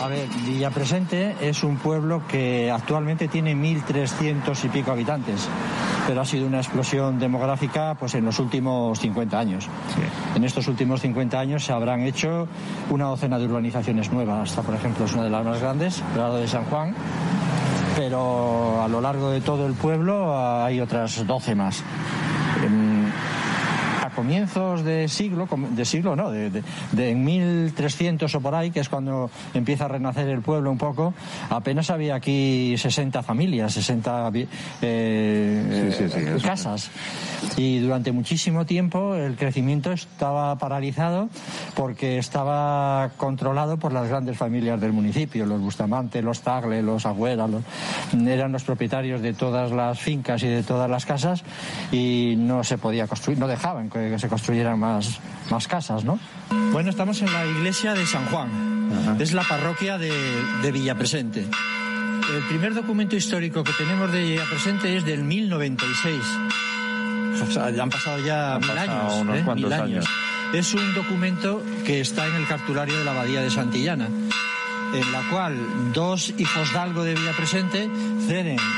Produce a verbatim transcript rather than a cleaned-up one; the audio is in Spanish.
A ver, Villapresente es un pueblo que actualmente tiene mil trescientos y pico habitantes, pero ha sido una explosión demográfica pues en los últimos cincuenta años. Sí. En estos últimos cincuenta años se habrán hecho una docena de urbanizaciones nuevas. Esta, por ejemplo, es una de las más grandes, Prado de San Juan, pero a lo largo de todo el pueblo hay otras doce más. Comienzos de siglo, de siglo no, de, de, de en mil trescientos o por ahí, que es cuando empieza a renacer el pueblo un poco, apenas había aquí sesenta familias, sesenta eh, sí, sí, sí, casas. Y durante muchísimo tiempo el crecimiento estaba paralizado porque estaba controlado por las grandes familias del municipio, los Bustamante, los Tagle, los Agüera, los, eran los propietarios de todas las fincas y de todas las casas y no se podía construir, no dejaban que que se construyeran más, más casas, ¿no? Bueno, estamos en la iglesia de San Juan. Ajá. Es la parroquia de, de Villapresente. El primer documento histórico que tenemos de Villapresente es del mil noventa y seis. O sea, ya han pasado ya han mil pasado años. Unos ¿eh? cuantos mil años. años. Es un documento que está en el cartulario de la abadía de Santillana, en la cual dos hijos de algo de Villapresente ceden